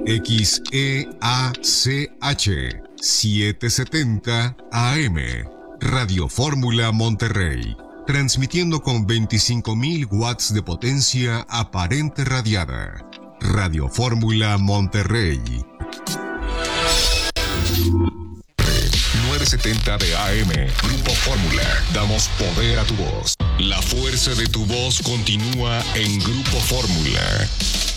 XEACH 770 AM. Radio Fórmula Monterrey. Transmitiendo con 25.000 watts de potencia aparente radiada. Radio Fórmula Monterrey. 970 de AM. Grupo Fórmula. Damos poder a tu voz. La fuerza de tu voz continúa en Grupo Fórmula.